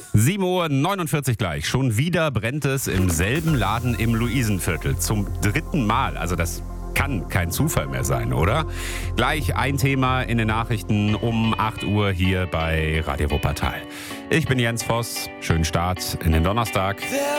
7:49 Uhr gleich. Schon wieder brennt es im selben Laden im Luisenviertel. Zum 3. Mal. Also das kann kein Zufall mehr sein, oder? Gleich ein Thema in den Nachrichten um 8 Uhr hier bei Radio Wuppertal. Ich bin Jens Voss. Schönen Start in den Donnerstag.